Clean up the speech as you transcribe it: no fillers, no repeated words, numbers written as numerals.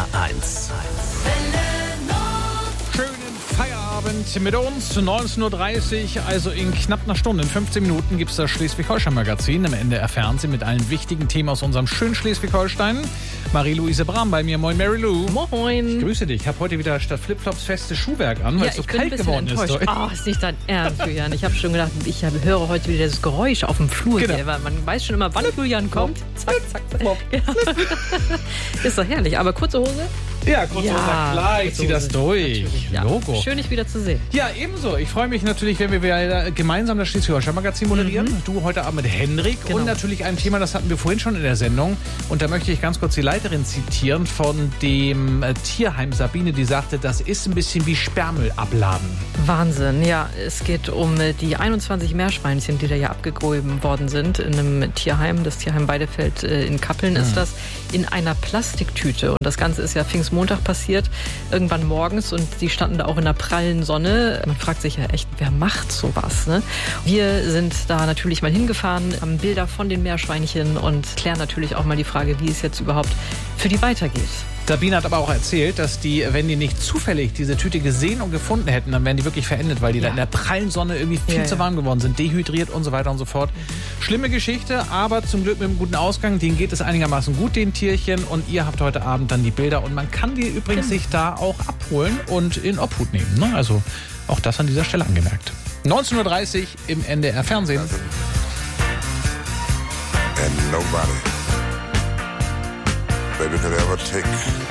NDR1. Schönen Feierabend mit uns, 19.30 Uhr, also in knapp einer Stunde, in 15 Minuten gibt es das Schleswig-Holstein-Magazin im NDR-Fernsehen mit allen wichtigen Themen aus unserem schönen Schleswig-Holstein. Marie-Louise Brahm bei mir. Moin, Mary-Lou. Moin. Ich grüße dich. Ich habe heute wieder statt Flipflops festes Schuhwerk an, weil es so kalt geworden ist. Oh, ist nicht dein Ernst, Julian. Ich habe schon gedacht, ich höre heute wieder das Geräusch auf dem Flur. Genau. Hier, weil man weiß schon immer, wann Julian kommt. Zack, zack, zack. Ja. Ist doch herrlich. Aber kurze Hose? Ja, kurz klar, ich ziehe das durch. Ja. Logo. Schön, dich wieder zu sehen. Ja, ebenso. Ich freue mich natürlich, wenn wir wieder gemeinsam das Schleswig-Holstein-Magazin moderieren. Du heute Abend mit Henrik und natürlich ein Thema, das hatten wir vorhin schon in der Sendung. Und da möchte ich ganz kurz die Leiterin zitieren von dem Tierheim Sabine, die sagte, das ist ein bisschen wie Sperrmüll abladen. Wahnsinn, ja. Es geht um die 21 Meerschweinchen, die da ja abgegräben worden sind in einem Tierheim. Das Tierheim Weidefeld in Kappeln ist das, in einer Plastiktüte. Und das Ganze ist ja Pfingstmontag passiert, irgendwann morgens. Und die standen da auch in der prallen Sonne. Man fragt sich ja echt, wer macht sowas? Ne? Wir sind da natürlich mal hingefahren, haben Bilder von den Meerschweinchen und klären natürlich auch mal die Frage, wie es jetzt überhaupt für die weitergeht. Sabine hat aber auch erzählt, dass die, wenn die nicht zufällig diese Tüte gesehen und gefunden hätten, dann wären die wirklich verendet, weil die da in der prallen Sonne irgendwie viel zu warm geworden sind, dehydriert und so weiter und so fort. Schlimme Geschichte, aber zum Glück mit einem guten Ausgang. Denen geht es einigermaßen gut, den Tierchen. Und ihr habt heute Abend dann die Bilder. Und man kann die übrigens sich da auch abholen und in Obhut nehmen. Ne? Also auch das an dieser Stelle angemerkt. 19.30 Uhr im NDR-Fernsehen. And nobody, baby, could ever take